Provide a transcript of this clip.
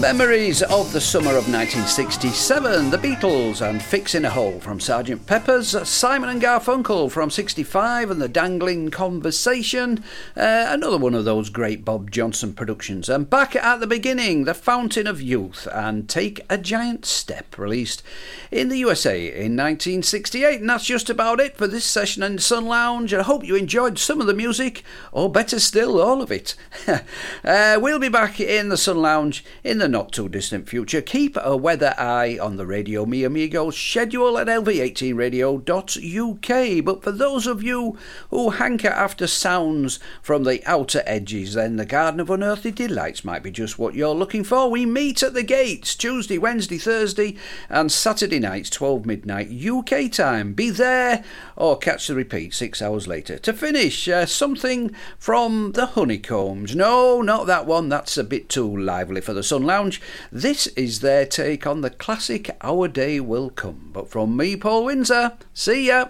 Memories of the summer of 1967, The Beatles and Fixing a Hole from Sgt. Pepper's, Simon and Garfunkel from 65 and The Dangling Conversation, another one of those great Bob Johnson productions. And back at the beginning, The Fountain of Youth and Take a Giant Step, released in the USA in 1968. And that's just about it for this session in Sun Lounge. I hope you enjoyed some of the music, or better still, all of it. We'll be back in the Sun Lounge in the not too distant future. Keep a weather eye on the Radio Me Amigos schedule at lv18radio.uk. But for those of you who hanker after sounds from the outer edges, then the Garden of Unearthly Delights might be just what you're looking for. We meet at the gates Tuesday, Wednesday, Thursday and Saturday nights 12 midnight UK time. Be there or catch the repeat 6 hours later. To finish, something from the Honeycombs. No, not that one, that's a bit too lively for the Sun Lounge. This is their take on the classic Our Day Will Come. But from me, Paul Windsor, see ya!